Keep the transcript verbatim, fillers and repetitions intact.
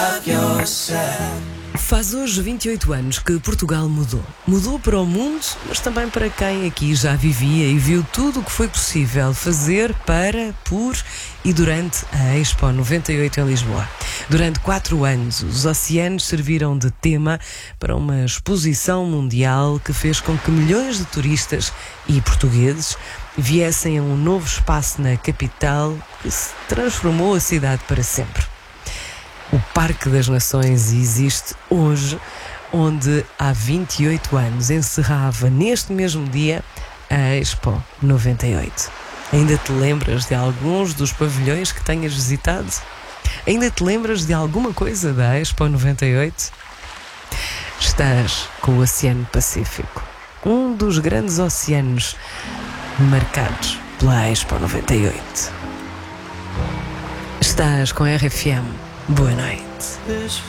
Faz hoje vinte e oito anos que Portugal mudou. Mudou para o mundo, mas também para quem aqui já vivia e viu tudo o que foi possível fazer para, por e durante a Expo noventa e oito em Lisboa. Durante quatro anos, os oceanos serviram de tema para uma exposição mundial que fez com que milhões de turistas e portugueses viessem a um novo espaço na capital que se transformou a cidade para sempre. O Parque das Nações existe hoje, onde há vinte e oito anos encerrava neste mesmo dia a Expo noventa e oito. Ainda te lembras de alguns dos pavilhões que tenhas visitado? Ainda te lembras de alguma coisa da Expo noventa e oito? Estás com o Oceano Pacífico, um dos grandes oceanos marcados pela Expo noventa e oito. Estás com a R F M. Boa noite.